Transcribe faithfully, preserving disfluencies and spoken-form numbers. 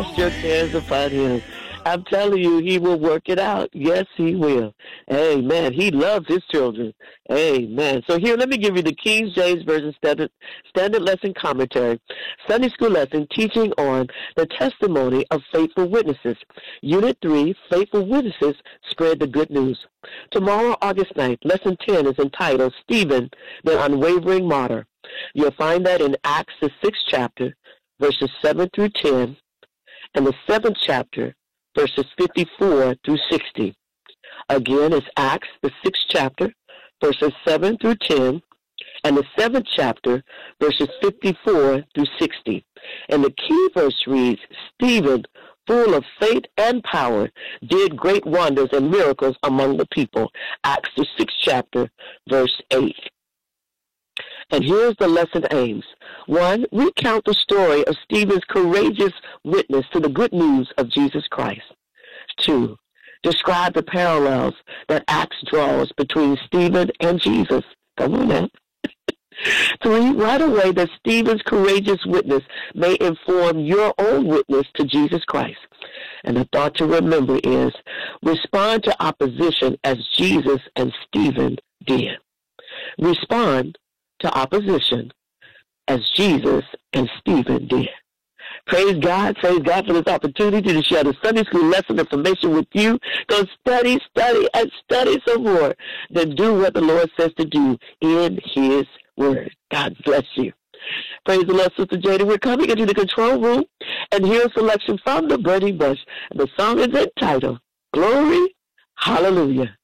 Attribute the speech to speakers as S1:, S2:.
S1: Cast your cares upon him. I'm telling you, he will work it out. Yes, he will. Amen. He loves his children. Amen. So here, let me give you the King James Version Standard, standard Lesson Commentary, Sunday School Lesson, teaching on the testimony of faithful witnesses. Unit three, Faithful Witnesses Spread the Good News. Tomorrow, August ninth, Lesson ten is entitled Stephen, the Unwavering Martyr. You'll find that in Acts, the sixth chapter, verses seven through ten, and the seventh chapter, verses fifty-four through sixty. Again, it's Acts, the sixth chapter, verses seven through ten, and the seventh chapter, verses fifty-four through sixty. And the key verse reads, Stephen, full of faith and power, did great wonders and miracles among the people. Acts, the sixth chapter, verse eight. And here's the lesson aims. One, recount the story of Stephen's courageous witness to the good news of Jesus Christ. Two, describe the parallels that Acts draws between Stephen and Jesus. Come on now. Three, write a way that Stephen's courageous witness may inform your own witness to Jesus Christ. And the thought to remember is, respond to opposition as Jesus and Stephen did. Respond to opposition as Jesus and Stephen did. Praise God. Praise God for this opportunity to share the Sunday school lesson information with you. Go study, study, and study some more. Then do what the Lord says to do in his word. God bless you. Praise the Lord, Sister Jada. We're coming into the control room, and here's a selection from the Burning Bush. And the song is entitled, Glory, Hallelujah.